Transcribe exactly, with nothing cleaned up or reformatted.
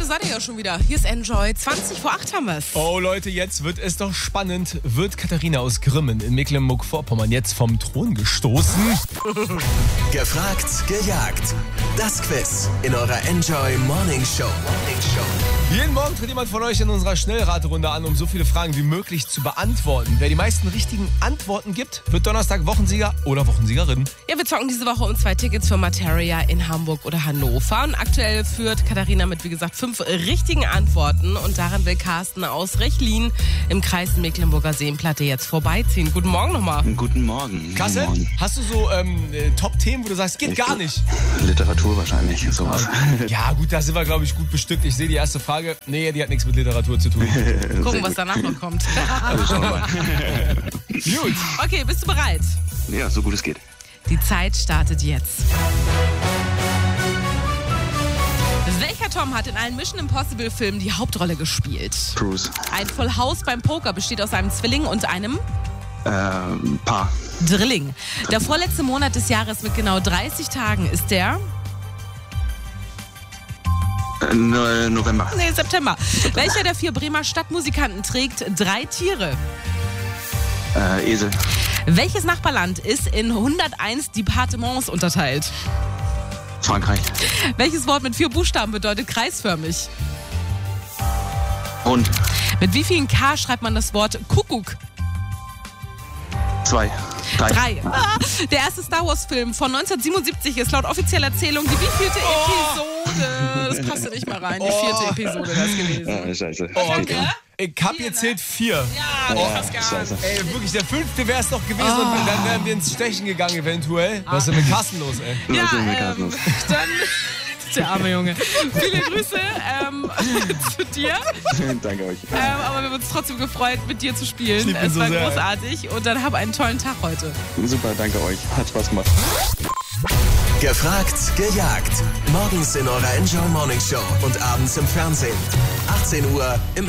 seid ihr ja schon wieder. Hier ist Enjoy. zwanzig vor acht haben wir's. Oh Leute, jetzt wird es doch spannend. Wird Katharina aus Grimmen in Mecklenburg-Vorpommern jetzt vom Thron gestoßen? Gefragt, gejagt. Das Quiz in eurer Enjoy Morning Show. Morning Show. Jeden Morgen tritt jemand von euch in unserer Schnellraterunde an, um so viele Fragen wie möglich zu beantworten. Wer die meisten richtigen Antworten gibt, wird Donnerstag Wochensieger oder Wochensiegerin. Ja, wir zocken diese Woche um zwei Tickets für Materia in Hamburg oder Hannover. Und aktuell führt Katharina mit, wie gesagt, fünf richtigen Antworten. Und daran will Carsten aus Rechlin im Kreis Mecklenburger Seenplatte jetzt vorbeiziehen. Guten Morgen nochmal. Guten Morgen. Kasse, Guten Morgen. hast du so ähm, Top-Themen, wo du sagst, geht Ich- gar nicht? Literatur wahrscheinlich, sowas. Ja gut, da sind wir, glaube ich, gut bestückt. Ich sehe die erste Frage. Nee, die hat nichts mit Literatur zu tun. Gucken, was danach noch kommt. Also schauen wir mal. Gut. Okay, bist du bereit? Ja, so gut es geht. Die Zeit startet jetzt. Welcher Tom hat in allen Mission Impossible Filmen die Hauptrolle gespielt? Cruise. Ein Full House beim Poker besteht aus einem Zwilling und einem Ähm, Paar. Drilling. Der vorletzte Monat des Jahres mit genau dreißig Tagen ist der... Äh, no- November. Nee, September. Welcher der vier Bremer Stadtmusikanten trägt drei Tiere? Äh, Esel. Welches Nachbarland ist in hunderteins Departements unterteilt? Frankreich. Welches Wort mit vier Buchstaben bedeutet kreisförmig? Hund. Mit wie vielen K schreibt man das Wort Kuckuck? Zwei. Drei. Drei. Ah, der erste Star Wars Film von neunzehnhundertsiebenundsiebzig ist laut offizieller Erzählung die wievielte Episode? Das passt nicht mal rein. Die vierte Episode wäre es gewesen. Ah, scheiße. Oh, Steht drin. ich hab gezählt vier. Ja, Oh, fast gar scheiße. nicht. Ey, wirklich, der fünfte wäre es noch gewesen und dann wären wir ins Stechen gegangen eventuell. Was ist denn mit Carsten los, ey? Ja, Was ist denn mit ähm, Carsten los? dann... Der arme Junge. Viele Grüße ähm, zu dir. Danke euch. Ähm, aber wir haben uns trotzdem gefreut, mit dir zu spielen. lieb ihn Es so war sehr. großartig. Und dann hab einen tollen Tag heute. Super, danke euch. Hat Spaß gemacht. Gefragt, gejagt. Morgens in eurer Enjoy Morning Show und abends im Fernsehen. achtzehn Uhr im